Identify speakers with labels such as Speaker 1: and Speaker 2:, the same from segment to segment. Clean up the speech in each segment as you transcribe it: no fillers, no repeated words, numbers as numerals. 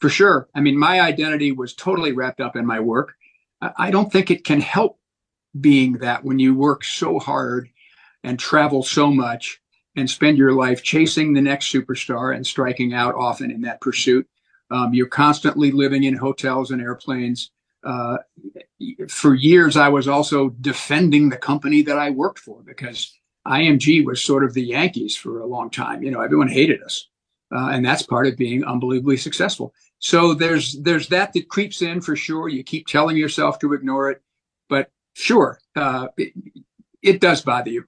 Speaker 1: for sure. I mean, my identity was totally wrapped up in my work. I don't think it can help being that when you work so hard and travel so much and spend your life chasing the next superstar and striking out often in that pursuit. You're constantly living in hotels and airplanes. Uh, for years, I was also defending the company that I worked for because IMG was sort of the Yankees for a long time. You know, everyone hated us, and that's part of being unbelievably successful. So there's that creeps in for sure. You keep telling yourself to ignore it, but sure, it does bother you.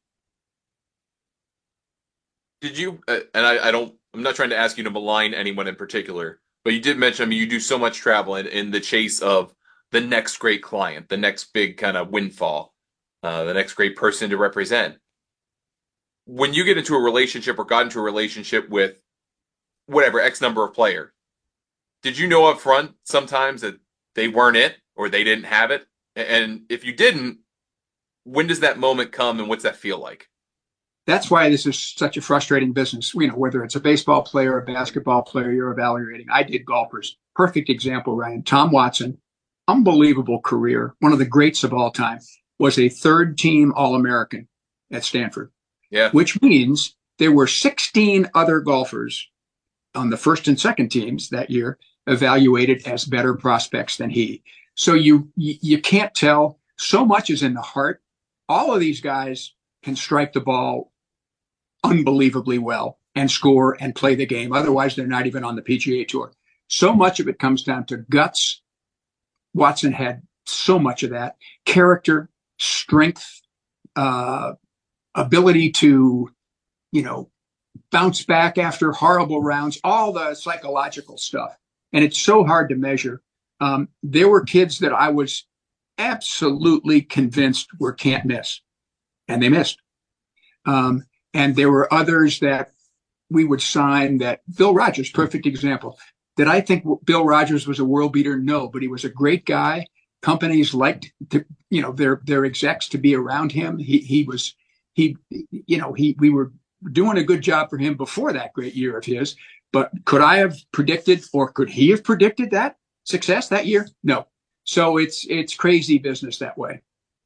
Speaker 2: Did you? And I don't. I'm not trying to ask you to malign anyone in particular, but you did mention. I mean, you do so much travel in the chase of the next great client, the next big kind of windfall, the next great person to represent. When you get into a relationship or got into a relationship with whatever X number of player, did you know up front sometimes that they weren't it or they didn't have it? And if you didn't, when does that moment come and what's that feel like?
Speaker 1: That's why this is such a frustrating business. You know, whether it's a baseball player, a basketball player, you're evaluating. I did golfers. Perfect example, Ryan. Tom Watson, unbelievable career, one of the greats of all time, was a third team All American at Stanford,
Speaker 2: Yeah.
Speaker 1: which means there were 16 other golfers on the first and second teams that year evaluated as better prospects than he. So you can't tell. So much is in the heart. All of these guys can strike the ball unbelievably well and score and play the game. Otherwise, they're not even on the PGA Tour. So much of it comes down to guts. Watson had so much of that. Character, strength, uh, ability to, you know, bounce back after horrible rounds, all the psychological stuff. And it's so hard to measure. There were kids that I was absolutely convinced were can't miss, and they missed. Um, and there were others that we would sign that Bill Rogers, perfect example. Did I think Bill Rogers was a world beater? No, but he was a great guy. Companies liked to, you know, their execs to be around him. He was he you know he we were doing a good job for him before that great year of his. But could I have predicted, or could he have predicted that success that year? No. So it's crazy business that way.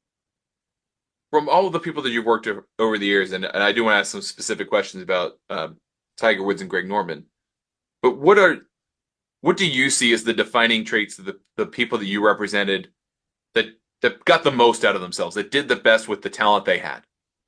Speaker 2: From all of the people that you've worked over the years, and I do want to ask some specific questions about Tiger Woods and Greg Norman, but what do you see as the defining traits of the people that you represented that that got the most out of themselves, that did the best with the talent they had?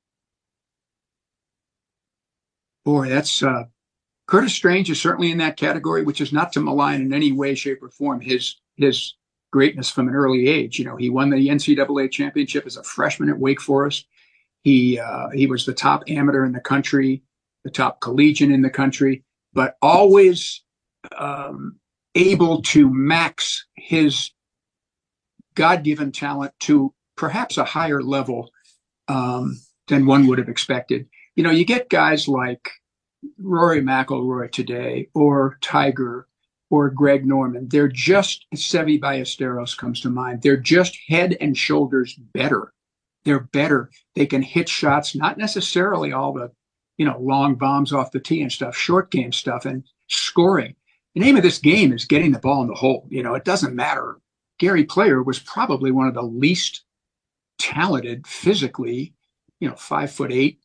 Speaker 1: Boy, that's Curtis Strange is certainly in that category, which is not to malign in any way, shape, or form his greatness from an early age. You know, he won the NCAA championship as a freshman at Wake Forest. He was the top amateur in the country, the top collegian in the country, but always um, able to max his God-given talent to perhaps a higher level than one would have expected. You know, you get guys like Rory McIlroy today, or Tiger, or Greg Norman. They're just, Seve Ballesteros comes to mind. They're just head and shoulders better. They're better. They can hit shots, not necessarily all the, you know, long bombs off the tee and stuff, short game stuff, and scoring. The name of this game is getting the ball in the hole. You know, it doesn't matter. Gary Player was probably one of the least talented physically, you know, 5'8",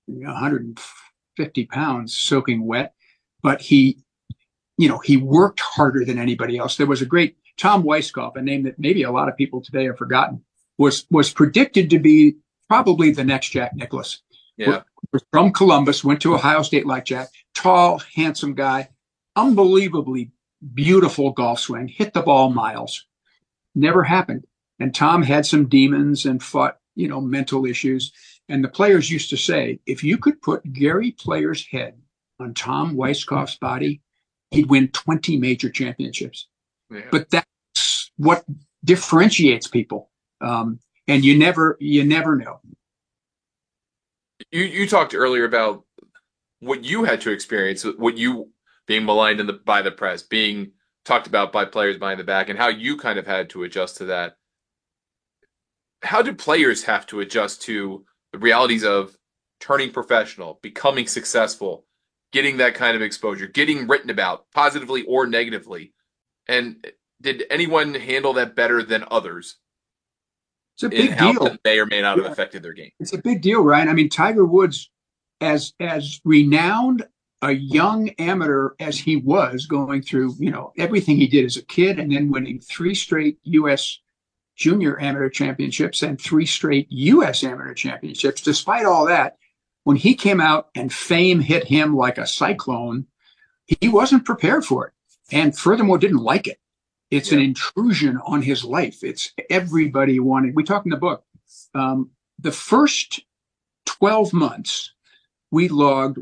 Speaker 1: 150 pounds soaking wet, but he worked harder than anybody else. There was a great Tom Weiskopf, a name that maybe a lot of people today have forgotten, was predicted to be probably the next Jack Nicklaus.
Speaker 2: Yeah.
Speaker 1: Was from Columbus, went to Ohio State like Jack, tall, handsome guy, unbelievably beautiful golf swing, hit the ball miles. Never happened. And Tom had some demons and fought, you know, mental issues. And the players used to say, if you could put Gary Player's head on Tom Weiskopf's body, he'd win 20 major championships.
Speaker 2: Yeah.
Speaker 1: But that's what differentiates people. And you never know.
Speaker 2: You talked earlier about what you had to experience, what you being maligned by the press, being talked about by players behind the back, and how you kind of had to adjust to that. How do players have to adjust to the realities of turning professional, becoming successful, getting that kind of exposure, getting written about positively or negatively? And did anyone handle that better than others
Speaker 1: It's a
Speaker 2: in
Speaker 1: big
Speaker 2: how
Speaker 1: deal.
Speaker 2: that may or may not have
Speaker 1: Yeah,
Speaker 2: affected their game?
Speaker 1: it's a big deal, Ryan. I mean, Tiger Woods, as renowned a young amateur as he was, going through, everything he did as a kid and then winning three straight U.S. junior amateur championships and three straight U.S. amateur championships. Despite all that, when he came out and fame hit him like a cyclone, he wasn't prepared for it. And furthermore, didn't like it. It's an
Speaker 2: Yeah.
Speaker 1: intrusion on his life. It's everybody wanted. We talk in the book. The first 12 months, we logged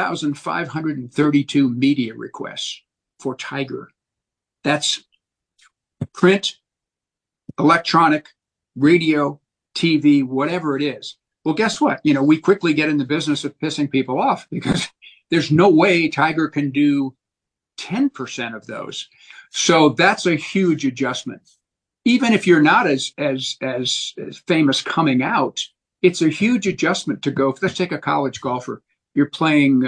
Speaker 1: 1,532 media requests for Tiger. That's print, electronic, radio, TV, whatever it is. Well, guess what? We quickly get in the business of pissing people off because there's no way Tiger can do 10% of those. So that's a huge adjustment. Even if you're not as famous coming out, it's a huge adjustment to go. Let's take a college golfer. You're playing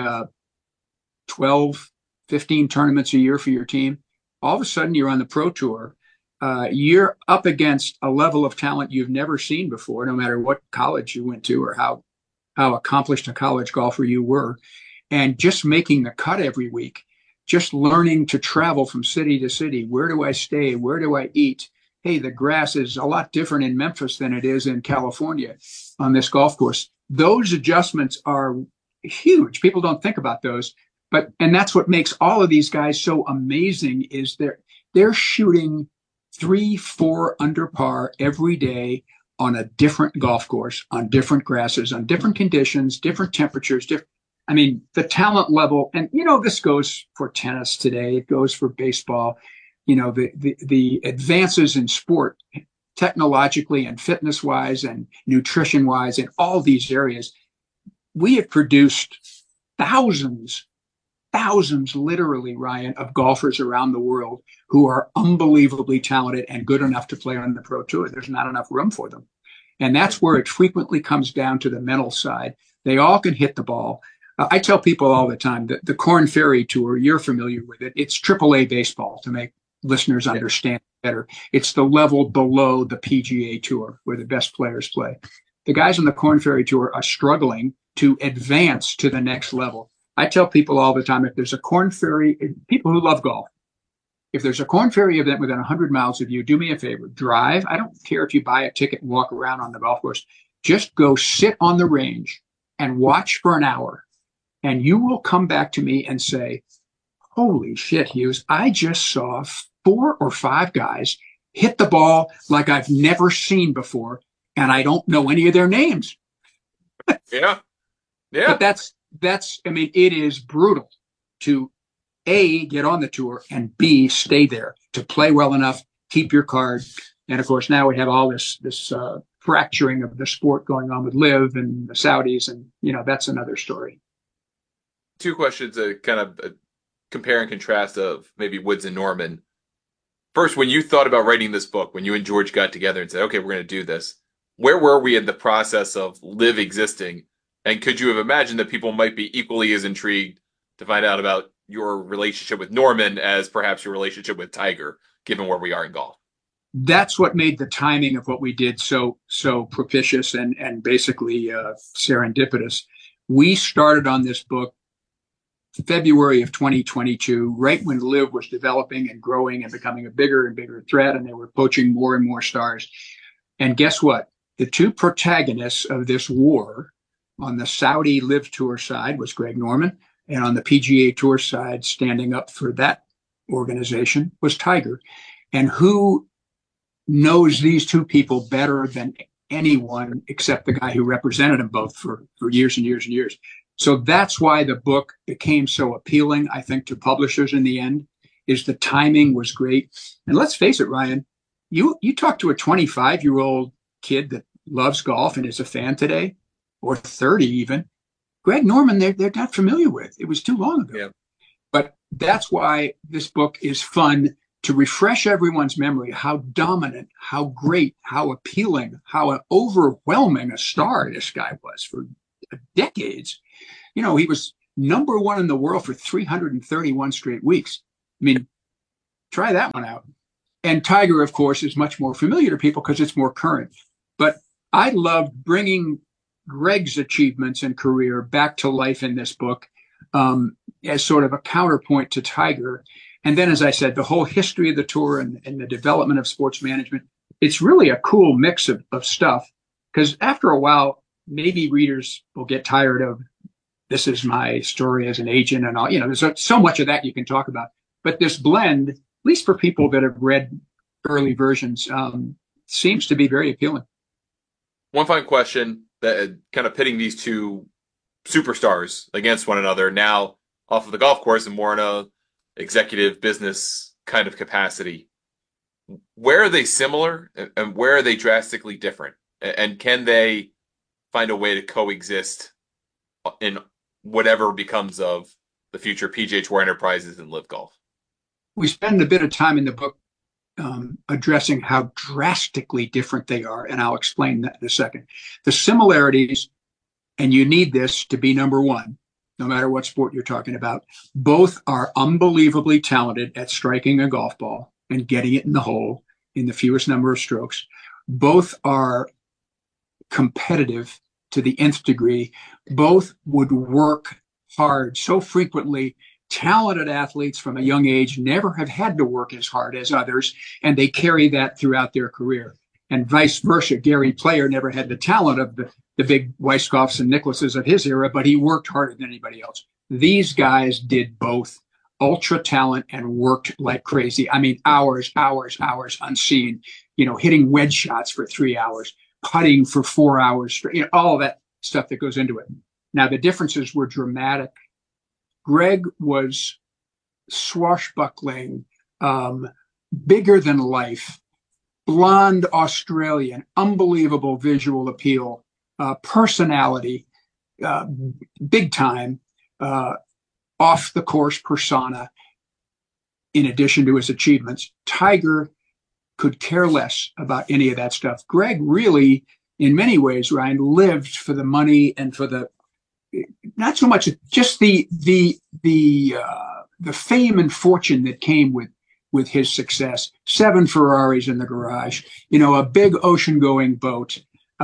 Speaker 1: 12, 15 tournaments a year for your team. All of a sudden, you're on the pro tour. You're up against a level of talent you've never seen before, no matter what college you went to or how accomplished a college golfer you were. And just making the cut every week, just learning to travel from city to city. Where do I stay? Where do I eat? Hey, the grass is a lot different in Memphis than it is in California on this golf course. Those adjustments are huge. People don't think about those, and that's what makes all of these guys so amazing is they're shooting 3-4 under par every day on a different golf course, on different grasses, on different conditions, different temperatures, I mean, the talent level, and this goes for tennis today. It goes for baseball. The advances in sport, technologically and fitness wise and nutrition wise, in all these areas, we have produced thousands, literally, Ryan, of golfers around the world who are unbelievably talented and good enough to play on the pro tour. There's not enough room for them. And that's where it frequently comes down to the mental side. They all can hit the ball. I tell people all the time that the Korn Ferry Tour, you're familiar with it. It's AAA baseball to make listeners understand better. It's the level below the PGA Tour where the best players play. The guys on the Korn Ferry Tour are struggling to advance to the next level. I tell people all the time, if there's a Korn Ferry, people who love golf, if there's a Korn Ferry event within 100 miles of you, do me a favor, drive. I don't care if you buy a ticket and walk around on the golf course. Just go sit on the range and watch for an hour. And you will come back to me and say, holy shit, Hughes, I just saw 4 or 5 guys hit the ball like I've never seen before, and I don't know any of their names.
Speaker 2: Yeah.
Speaker 1: But I mean, it is brutal to A, get on the tour, and B, stay there, to play well enough, keep your card. And of course, now we have all this fracturing of the sport going on with LIV and the Saudis, and that's another story.
Speaker 2: 2 questions to kind of compare and contrast of maybe Woods and Norman. First, when you thought about writing this book, when you and George got together and said, okay, we're going to do this, where were we in the process of LIV existing? And could you have imagined that people might be equally as intrigued to find out about your relationship with Norman as perhaps your relationship with Tiger, given where we are in golf?
Speaker 1: That's what made the timing of what we did so propitious and basically serendipitous. We started on this book February of 2022, right when LIV was developing and growing and becoming a bigger and bigger threat, and they were poaching more and more stars. And guess what? The 2 protagonists of this war on the Saudi LIV Tour side was Greg Norman, and on the PGA Tour side, standing up for that organization, was Tiger. And who knows these 2 people better than anyone except the guy who represented them both for years and years and years? So that's why the book became so appealing, I think, to publishers in the end, is the timing was great. And let's face it, Ryan, you talk to a 25-year-old kid that loves golf and is a fan today, or 30 even, Greg Norman, they're not familiar with. It was too long ago.
Speaker 2: Yeah.
Speaker 1: But that's why this book is fun, to refresh everyone's memory how dominant, how great, how appealing, how overwhelming a star this guy was for decades. He was number 1 in the world for 331 straight weeks. I mean, try that one out. And Tiger, of course, is much more familiar to people because it's more current. But I loved bringing Greg's achievements and career back to life in this book as sort of a counterpoint to Tiger. And then, as I said, the whole history of the tour and the development of sports management. It's really a cool mix of stuff because after a while, maybe readers will get tired of this is my story as an agent and all. There's so much of that you can talk about. But this blend, at least for people that have read early versions, seems to be very appealing.
Speaker 2: One final question that kind of pitting these two superstars against one another now off of the golf course and more in a executive business kind of capacity. Where are they similar and where are they drastically different? And can they find a way to coexist in whatever becomes of the future PGA Tour Enterprises and Live Golf?
Speaker 1: We spend a bit of time in the book addressing how drastically different they are, and I'll explain that in a second. The similarities, and you need this to be number one, no matter what sport you're talking about, both are unbelievably talented at striking a golf ball and getting it in the hole in the fewest number of strokes. Both are competitive to the nth degree. Both would work hard so frequently. Talented athletes from a young age never have had to work as hard as others, and they carry that throughout their career. And vice versa, Gary Player never had the talent of the big Weiskopfs and Nicklases of his era, but he worked harder than anybody else. These guys did both. Ultra talent and worked like crazy. I mean, hours unseen, hitting wedge shots for 3 hours, putting for 4 hours, all of that stuff that goes into it. Now, the differences were dramatic. Greg was swashbuckling, bigger than life, blonde Australian, unbelievable visual appeal, personality, big time, off the course persona, in addition to his achievements. Tiger could care less about any of that stuff. Greg really, in many ways, Ryan, lived for the money and for the, not so much just the fame and fortune that came with his success. 7 Ferraris in the garage, a big ocean-going boat.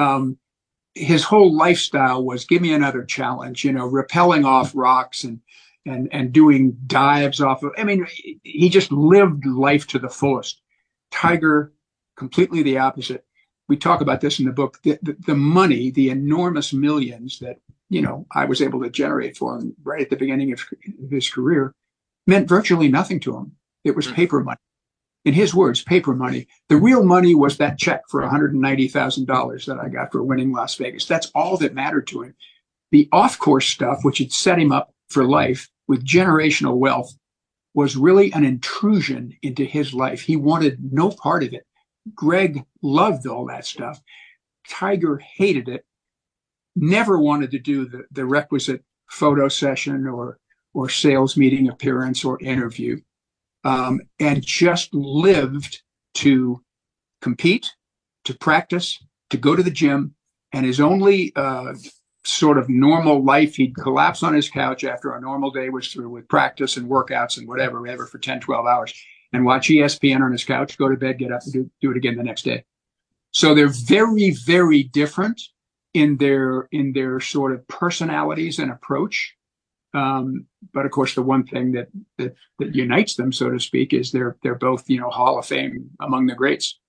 Speaker 1: His whole lifestyle was give me another challenge, rappelling off rocks and doing dives off of. I mean, he just lived life to the fullest. Tiger, completely the opposite. We talk about this in the book. The money, the enormous millions that I was able to generate for him right at the beginning of his career, meant virtually nothing to him. It was paper money. In his words, paper money. The real money was that check for $190,000 that I got for winning Las Vegas. That's all that mattered to him. The off-course stuff, which had set him up for life with generational wealth, was really an intrusion into his life. He wanted no part of it. Greg loved all that stuff. Tiger hated it, never wanted to do the requisite photo session or sales meeting appearance or interview, and just lived to compete, to practice, to go to the gym. And his only sort of normal life, he'd collapse on his couch after a normal day was through with practice and workouts and whatever for 10, 12 hours and watch ESPN on his couch, go to bed, get up and do it again the next day. So they're very, very different in their sort of personalities and approach. But of course, the one thing that unites them, so to speak, is they're both, Hall of Fame among the greats.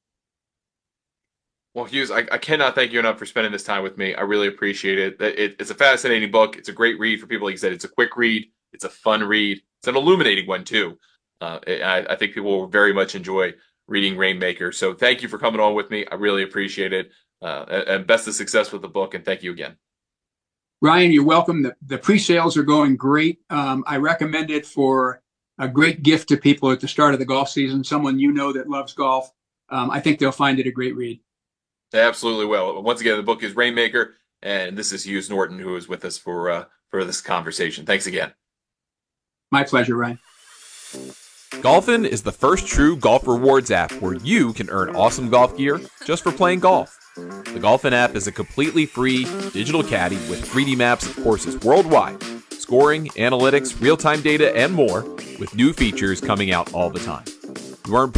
Speaker 2: Well, Hughes, I cannot thank you enough for spending this time with me. I really appreciate it. It's a fascinating book. It's a great read for people. Like you said, it's a quick read. It's a fun read. It's an illuminating one, too. I think people will very much enjoy reading Rainmaker. So thank you for coming on with me. I really appreciate it. And best of success with the book. And thank you again.
Speaker 1: Ryan, you're welcome. The pre-sales are going great. I recommend it for a great gift to people at the start of the golf season, someone that loves golf. I think they'll find it a great read.
Speaker 2: They absolutely will. Once again, the book is Rainmaker, and this is Hughes Norton, who is with us for this conversation. Thanks again.
Speaker 1: My pleasure, Ryan.
Speaker 3: Golfin is the first true golf rewards app where you can earn awesome golf gear just for playing golf. The Golfin app is a completely free digital caddy with 3D maps of courses worldwide, scoring, analytics, real-time data, and more, with new features coming out all the time. You weren't